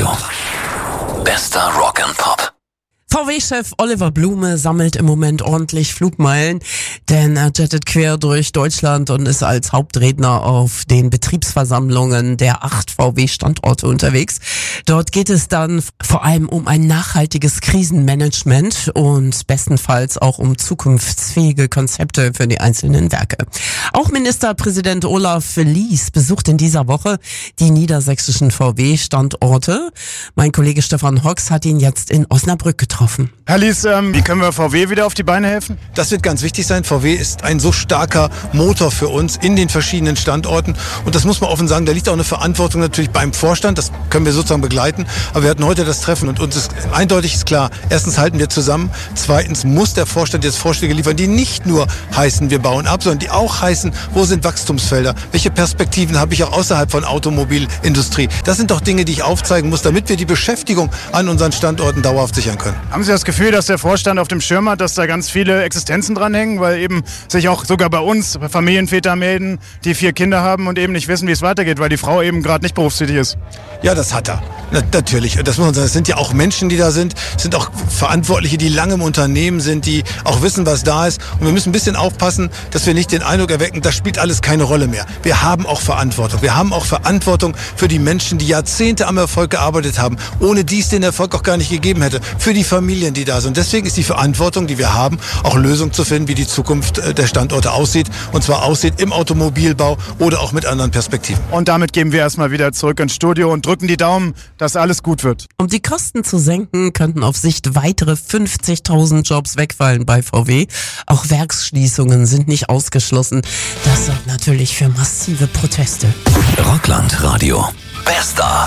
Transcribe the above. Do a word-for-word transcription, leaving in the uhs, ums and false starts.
Radio. Bester Rock and Pop. V W-Chef Oliver Blume sammelt im Moment ordentlich Flugmeilen, denn er jettet quer durch Deutschland und ist als Hauptredner auf den Betriebsversammlungen der acht V W-Standorte unterwegs. Dort geht es dann vor allem um ein nachhaltiges Krisenmanagement und bestenfalls auch um zukunftsfähige Konzepte für die einzelnen Werke. Auch Ministerpräsident Olaf Lies besucht in dieser Woche die niedersächsischen V W-Standorte. Mein Kollege Stefan Hocks hat ihn jetzt in Osnabrück getroffen. Herr Lies, ähm, wie können wir V W wieder auf die Beine helfen? Das wird ganz wichtig sein. V W ist ein so starker Motor für uns in den verschiedenen Standorten. Und das muss man offen sagen, da liegt auch eine Verantwortung natürlich beim Vorstand. Das können wir sozusagen begleiten. Aber wir hatten heute das Treffen und uns ist eindeutig ist klar, erstens halten wir zusammen. Zweitens muss der Vorstand jetzt Vorschläge liefern, die nicht nur heißen, wir bauen ab, sondern die auch heißen, wo sind Wachstumsfelder? Welche Perspektiven habe ich auch außerhalb von Automobilindustrie? Das sind doch Dinge, die ich aufzeigen muss, damit wir die Beschäftigung an unseren Standorten dauerhaft sichern können. Haben Sie das Gefühl, dass der Vorstand auf dem Schirm hat, dass da ganz viele Existenzen dranhängen, weil eben sich auch sogar bei uns Familienväter melden, die vier Kinder haben und eben nicht wissen, wie es weitergeht, weil die Frau eben gerade nicht berufstätig ist? Ja, das hat er. Na, natürlich. Das muss man sagen. Es sind ja auch Menschen, die da sind. Es sind auch Verantwortliche, die lange im Unternehmen sind, die auch wissen, was da ist. Und wir müssen ein bisschen aufpassen, dass wir nicht den Eindruck erwecken, das spielt alles keine Rolle mehr. Wir haben auch Verantwortung. Wir haben auch Verantwortung für die Menschen, die Jahrzehnte am Erfolg gearbeitet haben, ohne die es den Erfolg auch gar nicht gegeben hätte. Für die Familien, die da sind. Deswegen ist die Verantwortung, die wir haben, auch Lösungen zu finden, wie die Zukunft der Standorte aussieht. Und zwar aussieht im Automobilbau oder auch mit anderen Perspektiven. Und damit gehen wir erstmal wieder zurück ins Studio und drücken die Daumen, dass alles gut wird. Um die Kosten zu senken, könnten auf Sicht weitere fünfzigtausend Jobs wegfallen bei V W. Auch Werksschließungen sind nicht ausgeschlossen. Das sorgt natürlich für massive Proteste. Rockland Radio. Bester